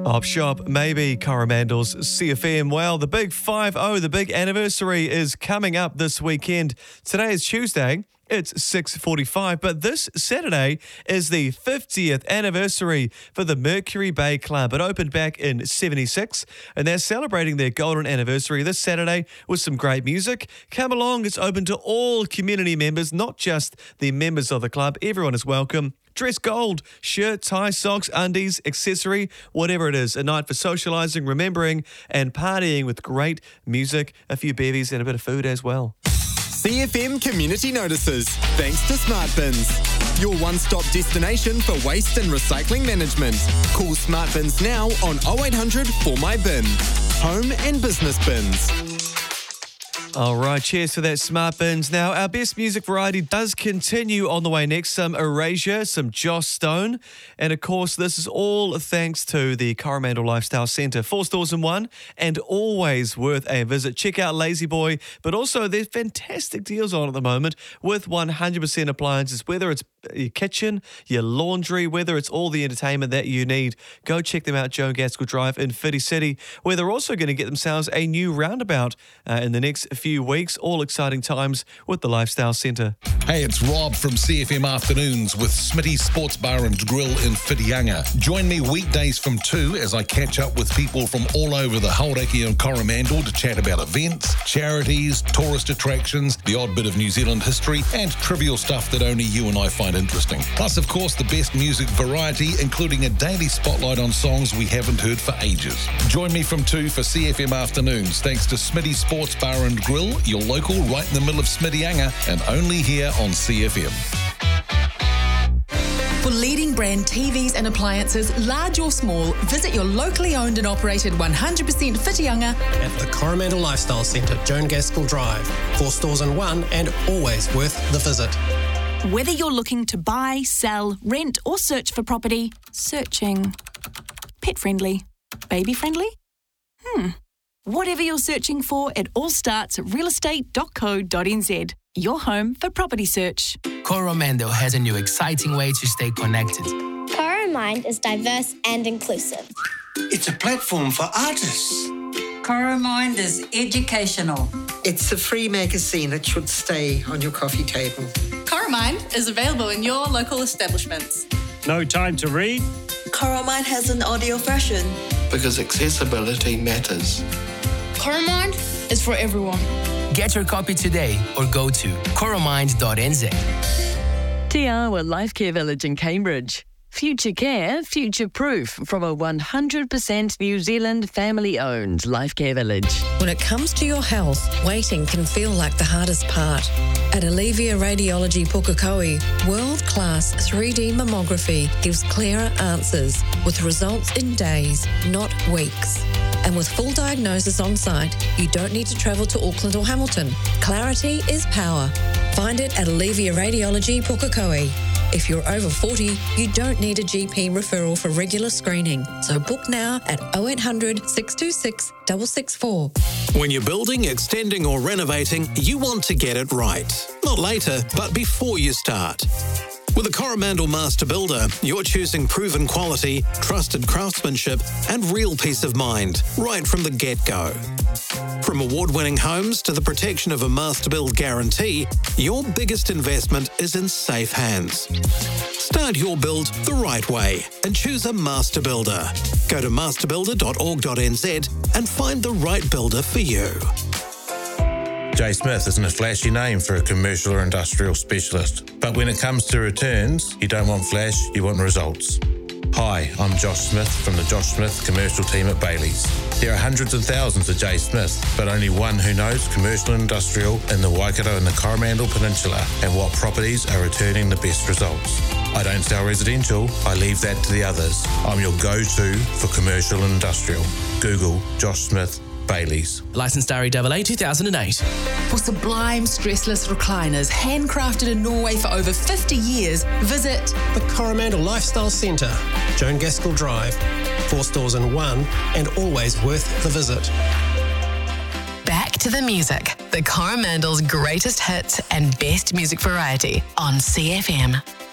Op Shop, maybe Coromandel's CFM. Well, the big 5-0, the big anniversary is coming up this weekend. Today is Tuesday. It's 6:45, but this Saturday is the 50th anniversary for the Mercury Bay Club. It opened back in '76, and they're celebrating their golden anniversary this Saturday with some great music. Come along, it's open to all community members, not just the members of the club. Everyone is welcome. Dress gold, shirt, tie, socks, undies, accessory, whatever it is. A night for socialising, remembering, and partying with great music, a few bevies, and a bit of food as well. CFM Community Notices, thanks to Smart Bins. Your one-stop destination for waste and recycling management. Call Smart Bins now on 0800 For My Bin. Home and business bins. All right, cheers for that, Smart Bins. Now, our best music variety does continue on the way next. Some Erasure, some Joss Stone. And, of course, this is all thanks to the Coromandel Lifestyle Centre. 4 stores in one and always worth a visit. Check out Lazy Boy, but also there's fantastic deals on at the moment with 100% appliances, whether it's your kitchen, your laundry, whether it's all the entertainment that you need. Go check them out, Joan Gaskell Drive in Whiti City, where they're also going to get themselves a new roundabout in the next few weeks. All exciting times with the Lifestyle Centre. Hey, it's Rob from CFM Afternoons with Smitty's Sports Bar and Grill in Whitianga. Join me weekdays from 2 as I catch up with people from all over the Hauraki and Coromandel to chat about events, charities, tourist attractions, the odd bit of New Zealand history, and trivial stuff that only you and I find interesting. Plus, of course, the best music variety, including a daily spotlight on songs we haven't heard for ages. Join me from 2 for CFM Afternoons, thanks to Smitty's Sports Bar and Grill, your local right in the middle of Smittyanga, and only here on CFM. For leading brand TVs and appliances, large or small, visit your locally owned and operated 100% Whitianga at the Coromandel Lifestyle Centre, Joan Gaskell Drive. 4 stores in one and always worth the visit. Whether you're looking to buy, sell, rent or search for property, searching. Pet friendly? Baby friendly? Whatever you're searching for, it all starts at realestate.co.nz. Your home for property search. Coromandel has a new exciting way to stay connected. Coromind is diverse and inclusive. It's a platform for artists. Coromind is educational. It's a free magazine that should stay on your coffee table. Coromind is available in your local establishments. No time to read? Coromind has an audio version. Because accessibility matters. Coromind is for everyone. Get your copy today or go to coromind.nz. Te Life Care Village in Cambridge. Future care, future proof from a 100% New Zealand family-owned Life Care Village. When it comes to your health, waiting can feel like the hardest part. At Alivia Radiology Pukekohe, world-class 3D mammography gives clearer answers with results in days, not weeks. And with full diagnosis on site, you don't need to travel to Auckland or Hamilton. Clarity is power. Find it at Alivia Radiology Pukekohe. If you're over 40, you don't need a GP referral for regular screening. So book now at 0800 626 664. When you're building, extending or renovating, you want to get it right. Not later, but before you start. With a Coromandel Master Builder, you're choosing proven quality, trusted craftsmanship, and real peace of mind right from the get-go. From award-winning homes to the protection of a Master Build guarantee, your biggest investment is in safe hands. Start your build the right way and choose a Master Builder. Go to masterbuilder.org.nz and find the right builder for you. J Smith isn't a flashy name for a commercial or industrial specialist, but when it comes to returns, you don't want flash, you want results. Hi, I'm Josh Smith from the Josh Smith commercial team at Bailey's. There are hundreds of thousands of J Smiths, but only one who knows commercial and industrial in the Waikato and the Coromandel Peninsula and what properties are returning the best results. I don't sell residential, I leave that to the others. I'm your go-to for commercial and industrial. Google Josh Smith Bailey's. Licensed REAA 2008. For sublime stressless recliners handcrafted in Norway for over 50 years, visit the Coromandel Lifestyle Centre, Joan Gaskell Drive. 4 stores in one and always worth the visit. Back to the music. The Coromandel's greatest hits and best music variety on CFM.